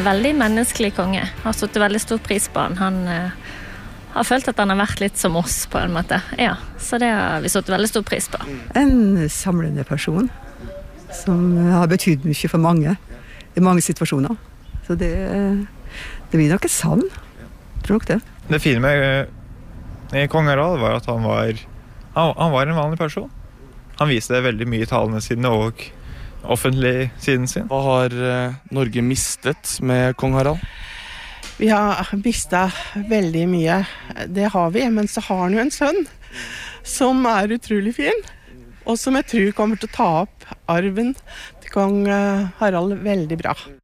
en veldig menneskelig konge. Har satt veldig stor pris på han. Han har følt at han har vært litt som oss på en måte. Ja, så det har vi satt veldig stor pris på. En samlende person som har betydd mye for mange i mange situasjoner. Så det blir nok et savn, tror nok det. Det fine med kong Harald var at han var en vanlig person. Han viste det veldig mye i talene sine og offentlig siden sin. Hva har Norge mistet med kong Harald? Vi har mistet veldig mye. Det har vi, men så har han jo en sønn som er utrolig fin, og som jeg tror kommer til å ta opp arven til kong Harald veldig bra.